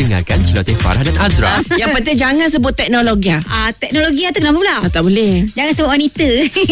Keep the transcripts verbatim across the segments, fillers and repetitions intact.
dengarkan Celoteh Farah dan Azra. Yang penting jangan sebut teknologi. Ah, teknologi atau kenapa pula? Ah, tak boleh. Jangan sebut wanita.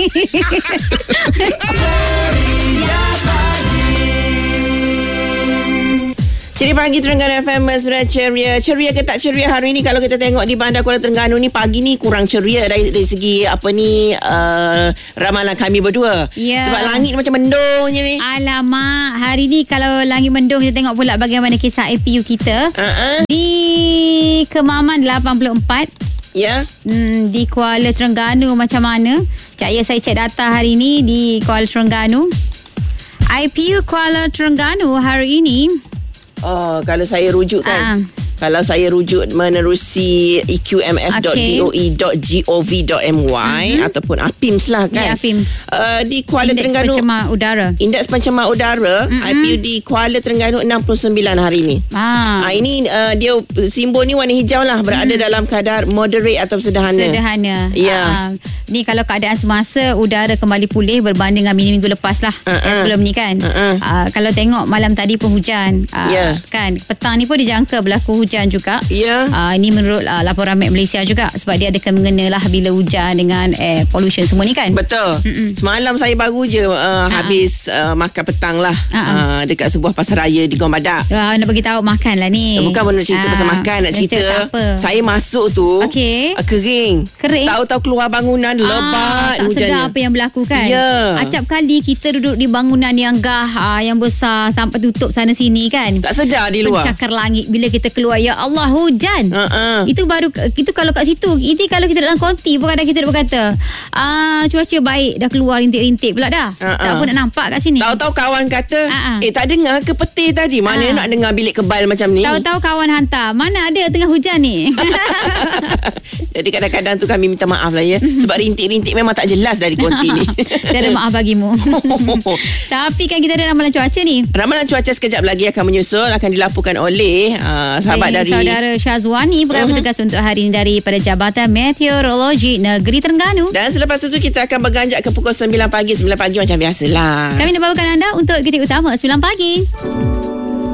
Ceria pagi Terengganu F M sudah ceria. Ceria ke tak ceria hari ni kalau kita tengok di Bandar Kuala Terengganu ni pagi ni kurang ceria dari, dari segi apa ni uh, ramalan kami berdua. Ya. Sebab langit macam mendung je ni. Alamak, hari ni kalau langit mendung kita tengok pula bagaimana kisah A P U kita. Uh-uh. Di Kemaman lapan puluh empat. Ya. Hmm, di Kuala Terengganu macam mana? Cak ya, saya cek data hari ni di Kuala Terengganu. I P U Kuala Terengganu hari ini. Oh, kalau saya rujuk kan. Uh. Kalau saya rujuk menerusi e q m s dot d o e dot gov dot m y mm-hmm. ataupun A P I M S lah kan. Ya, A P I M S. Uh, di Kuala Indeks Terengganu. Indeks pencemar udara. Indeks pencemar udara mm-hmm. I P U di Kuala Terengganu enam puluh sembilan hari ni. Ah. Ha, ini uh, dia simbol ni warna hijau lah, berada mm. dalam kadar moderate atau sederhana. Sederhana. Ya. Ah, ni kalau keadaan semasa udara kembali pulih berbanding dengan minggu lepas lah. Uh-uh. Yang sebelum ni kan. Uh-uh. Ah, kalau tengok malam tadi pun hujan. Ah, yeah. Kan. Petang ni pun dijangka berlaku hujan juga. Ya. Yeah. Uh, ini menurut uh, laporan Met Malaysia juga, sebab dia ada kena lah bila hujan dengan air pollution semua ni kan. Betul. Mm-mm. Semalam saya baru je uh, uh-uh. habis uh, makan petang lah uh-uh. uh, dekat sebuah pasar raya di Gong Badak. Uh, nak bagi tahu makan lah ni. Bukan nak cerita uh, pasal makan, nak cerita saya masuk tu okay. uh, kering. Kering. Tahu-tahu keluar bangunan uh, lebat tak hujannya. sedar apa yang berlaku kan. Yeah. Acap kali kita duduk di bangunan yang gah uh, yang besar sampai tutup sana sini kan. Tak sedar di luar. Pencakar langit bila kita keluar, ya Allah hujan. Uh-uh. Itu baru itu kalau kat situ. Ini kalau kita dalam konti pun kadang kita berkata, ah cuaca baik dah keluar rintik-rintik pula dah. Uh-uh. Tak apa nak nampak kat sini. Tahu-tahu kawan kata, uh-uh. eh tak dengar ke peti tadi? Mana uh-uh. nak dengar bilik kebal macam ni? Tahu-tahu kawan hantar, mana ada tengah hujan ni. Jadi kadang-kadang tu kami minta maaf lah ya. Sebab rintik-rintik memang tak jelas dari konti ni. Tiada maaf bagimu. Tapi kan kita ada ramalan cuaca ni. Ramalan cuaca sekejap lagi akan menyusul, akan dilaporkan oleh uh, sahabat dari, dari saudara Syazwani, pegawai uh-huh. bertugas untuk hari ini daripada Jabatan Meteorologi Negeri Terengganu. Dan selepas itu kita akan berganjak ke pukul sembilan pagi. sembilan pagi macam biasalah. Kami nak bawakan anda untuk kritik utama sembilan pagi.